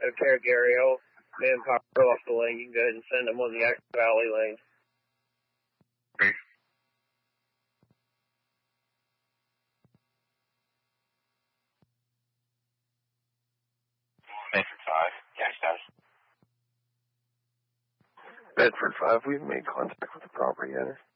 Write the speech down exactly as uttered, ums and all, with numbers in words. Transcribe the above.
Okay, Gary, I'll man power off the lane. You can go ahead and send them on the Active Valley lane. Great. Bedford five, gas status. Bedford five, we've made contact with the property owner.